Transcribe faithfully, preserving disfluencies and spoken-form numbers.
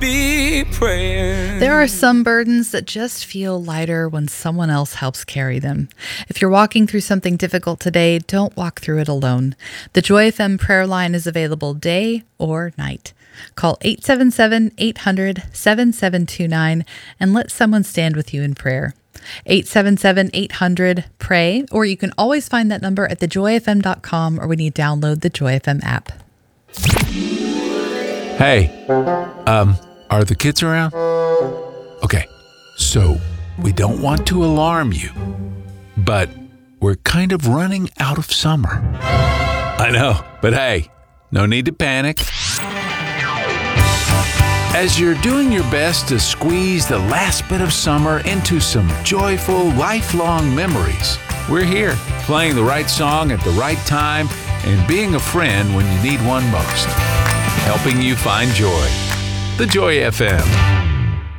be praying. There are some burdens that just feel lighter when someone else helps carry them. If you're walking through something difficult today, don't walk through it alone. The Joy F M prayer line is available day or night. Call eight seven seven, eight hundred, seven seven two nine and let someone stand with you in prayer. eight seven seven, eight hundred, pray, or you can always find that number at the joy f m dot com or when you download the Joy F M app. Hey, um, are the kids around? Okay, so we don't want to alarm you, but we're kind of running out of summer. I know, but hey, no need to panic. As you're doing your best to squeeze the last bit of summer into some joyful, lifelong memories, we're here, playing the right song at the right time and being a friend when you need one most. Helping you find joy. The Joy F M.